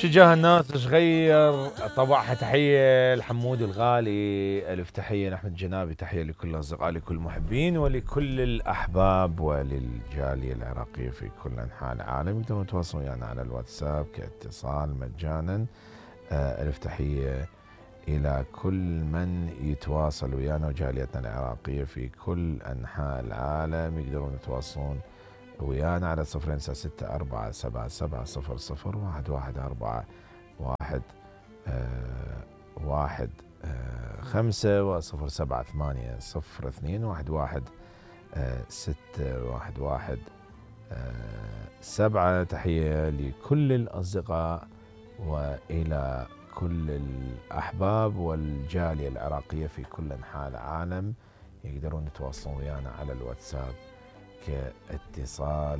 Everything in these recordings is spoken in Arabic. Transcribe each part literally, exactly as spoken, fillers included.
شجاه الناس ايش غير طبعها. تحيه الحمود الغالي، الف تحيه لاحمد جنابي، تحيه لكل الاصدقاء، لكل المحبين ولكل الاحباب وللجاليه العراقيه في كل انحاء العالم. يقدرون يتواصلون ويانا على الواتساب كاتصال مجانا. آه، الف تحيه الى كل من يتواصل ويانا وجاليتنا العراقيه في كل انحاء العالم. يقدرون يتواصلون ويانا على صفرين تسعة ستة أربعة سبعة سبعة صفر صفر واحد واحد أربعة واحد آه واحد آه خمسة وصفر سبعة ثمانية صفر اثنين واحد واحد آه ستة واحد واحد آه سبعة. تحية لكل الأصدقاء وإلى كل الأحباب والجالية العراقية في كل أنحاء العالم. يقدرون يتواصلون ويانا على الواتساب كاتصال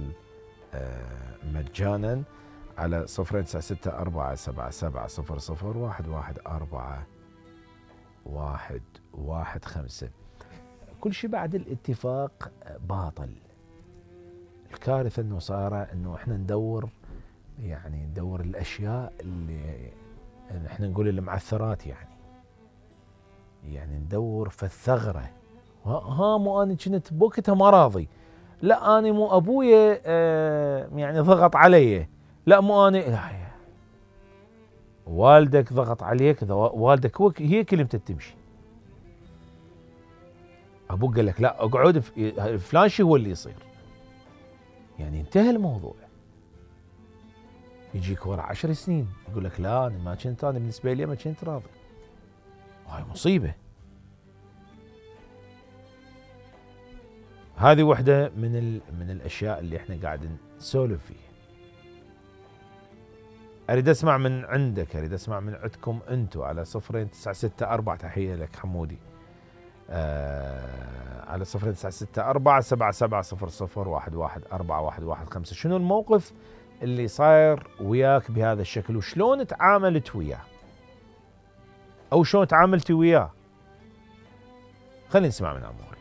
مجانا على صفرين تسعة ستة أربعة سبعة سبعة صفر صفر واحد واحد أربعة واحد واحد خمسة. كل شيء بعد الاتفاق باطل. الكارثة انه صار انه احنا ندور، يعني ندور الاشياء اللي احنا نقول المعثرات، يعني يعني ندور في الثغرة. ها مو انا كنت بوقتها ما راضي، لا انا مو ابويا آه يعني ضغط علي، لا مو انا، لا والدك ضغط عليك، والدك هو هيك اللي تمشي. ابوك قال لك لا اقعد فلان شيء هو اللي يصير، يعني انتهى الموضوع. يجيك ورا عشر سنين يقول لك لا انا ما كنت، انا بالنسبه لي ما كنت راضي. هاي مصيبه. هذه واحده من ال... من الاشياء اللي احنا قاعدين نسولف فيها. اريد اسمع من عندك، اريد اسمع من عندكم انتم على صفرين تسعة ستة أربعة. تحيه لك حمودي. آه على صفرين تسعة ستة أربعة سبعة سبعة صفر صفر واحد واحد أربعة واحد واحد خمسة. شنو الموقف اللي صاير وياك بهذا الشكل، وشلون تعاملت وياه او شلون تعاملتي وياه؟ خلينا نسمع من عمور.